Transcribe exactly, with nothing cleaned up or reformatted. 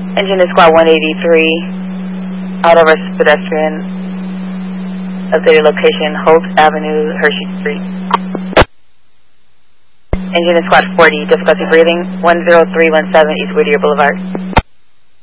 Engine to squad one eighty-three, auto versus pedestrian, updated location, Hope Avenue, Hershey Street. Engine to squad forty, difficulty breathing, one zero three one seven East Whittier Boulevard.